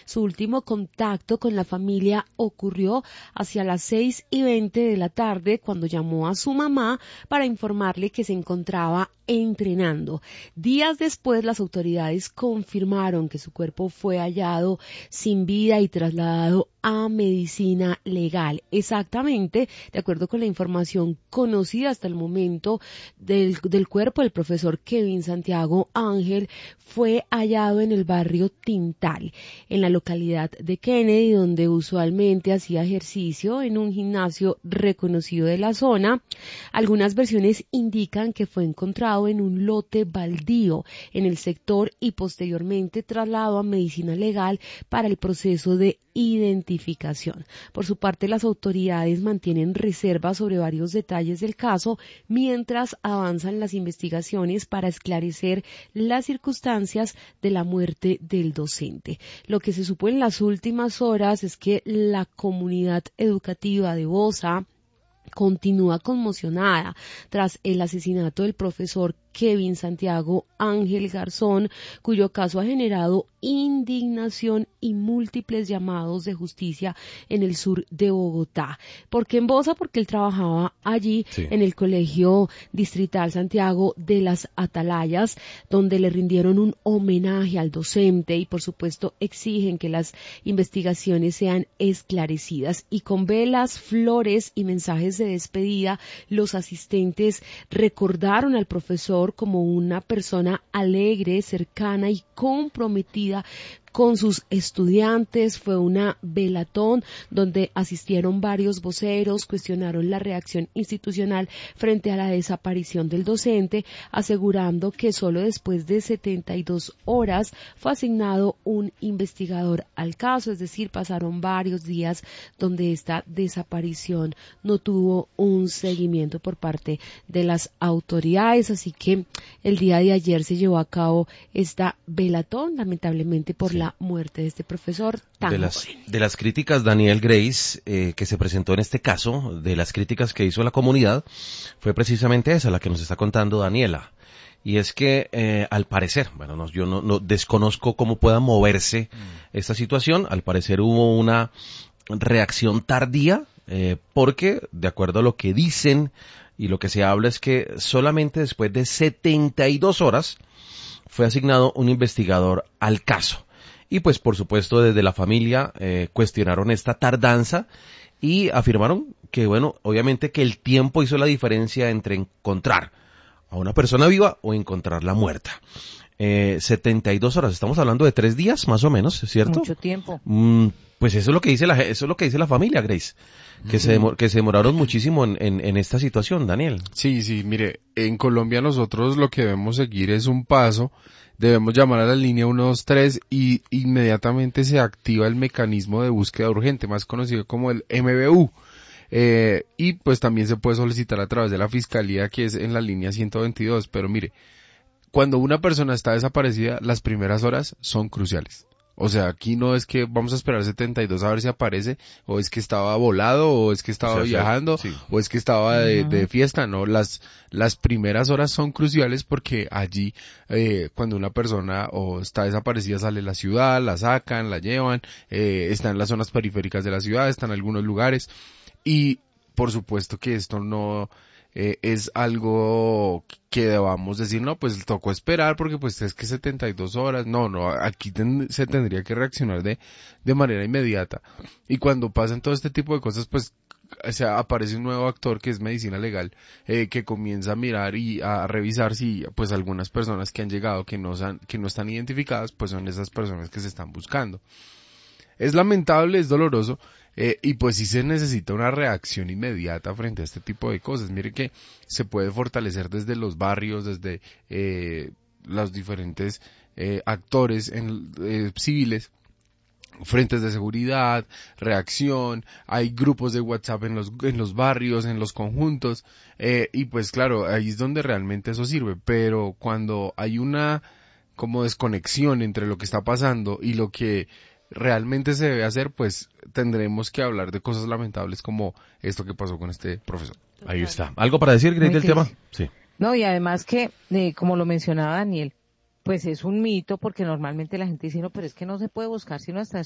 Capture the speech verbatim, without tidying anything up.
Su último contacto con la familia ocurrió hacia las seis y veinte de la tarde cuando llamó a su mamá para informarle que se encontraba entrenando. Días después, las autoridades confirmaron que su cuerpo fue hallado sin vida y trasladado a medicina legal. Exactamente, de acuerdo con la información conocida hasta el momento del, del cuerpo, el profesor Kevin Santiago Ángel fue hallado en el barrio Tintal, en la localidad de Kennedy, donde usualmente hacía ejercicio en un gimnasio reconocido de la zona. Algunas versiones indican que fue encontrado en un lote baldío en el sector y posteriormente trasladado a medicina legal para el proceso de identificación. Por su parte, las autoridades mantienen reservas sobre varios detalles del caso mientras avanzan las investigaciones para esclarecer las circunstancias de la muerte del docente. Lo que se supo en las últimas horas es que la comunidad educativa de Bosa continúa conmocionada tras el asesinato del profesor Kevin Santiago Ángel Garzón, cuyo caso ha generado indignación y múltiples llamados de justicia en el sur de Bogotá. ¿Por qué en Bosa? Porque él trabajaba allí sí. en el Colegio Distrital Santiago de las Atalayas, donde le rindieron un homenaje al docente y por supuesto exigen que las investigaciones sean esclarecidas. Y con velas, flores y mensajes de despedida, los asistentes recordaron al profesor como una persona alegre, cercana y comprometida con sus estudiantes. Fue una velatón donde asistieron varios voceros, cuestionaron la reacción institucional frente a la desaparición del docente, asegurando que solo después de setenta y dos horas fue asignado un investigador al caso, es decir, pasaron varios días donde esta desaparición no tuvo un seguimiento por parte de las autoridades, así que el día de ayer se llevó a cabo esta velatón, lamentablemente por sí. la muerte de este profesor tan de las, de las críticas, Daniel Grace, eh, que se presentó en este caso, de las críticas que hizo la comunidad, fue precisamente esa, la que nos está contando Daniela. Y es que, eh, al parecer, bueno, no, yo no, no desconozco cómo pueda moverse mm. esta situación, al parecer hubo una reacción tardía, eh, porque, de acuerdo a lo que dicen y lo que se habla, es que solamente después de setenta y dos horas fue asignado un investigador al caso. Y pues por supuesto desde la familia eh, cuestionaron esta tardanza y afirmaron que bueno, obviamente que el tiempo hizo la diferencia entre encontrar a una persona viva o encontrarla muerta. Eh, setenta y dos horas, estamos hablando de tres días más o menos, ¿cierto? Mucho tiempo. Mm, pues eso es lo que dice la, eso es lo que dice la familia, Grace, que, sí. se, demor, que se demoraron muchísimo en, en, en esta situación, Daniel. Sí, sí, mire, en Colombia nosotros lo que debemos seguir es un paso. Debemos llamar a la línea uno dos tres y inmediatamente se activa el mecanismo de búsqueda urgente, más conocido como el M B U. Eh, y pues también se puede solicitar a través de la fiscalía, que es en la línea ciento veintidós. Pero mire, cuando una persona está desaparecida, las primeras horas son cruciales. O sea, aquí no es que vamos a esperar setenta y dos a ver si aparece, o es que estaba volado, o es que estaba o sea, viajando, sí. o es que estaba de, uh-huh. de fiesta, no, las, las primeras horas son cruciales porque allí, eh, cuando una persona o está desaparecida sale de la ciudad, la sacan, la llevan, eh, está en las zonas periféricas de la ciudad, está en algunos lugares, y por supuesto que esto no, Eh, es algo que debamos decir, no, pues tocó esperar porque pues es que setenta y dos horas, no, no, aquí ten, se tendría que reaccionar de, de manera inmediata. Y cuando pasan todo este tipo de cosas, pues o sea, aparece un nuevo actor que es medicina legal, eh, que comienza a mirar y a revisar si pues algunas personas que han llegado que no, san, que no están identificadas, pues son esas personas que se están buscando. Es lamentable, es doloroso, eh, y pues sí se necesita una reacción inmediata frente a este tipo de cosas. Mire que se puede fortalecer desde los barrios, desde eh, los diferentes eh, actores en, eh, civiles, frentes de seguridad, reacción, hay grupos de WhatsApp en los, en los barrios, en los conjuntos, eh, y pues claro, ahí es donde realmente eso sirve, pero cuando hay una como desconexión entre lo que está pasando y lo que realmente se debe hacer, pues tendremos que hablar de cosas lamentables como esto que pasó con este profesor. Ahí está. ¿Algo para decir, Grace, del tema? Sí. No, y además que, eh, como lo mencionaba Daniel, pues es un mito porque normalmente la gente dice, no, pero es que no se puede buscar sino hasta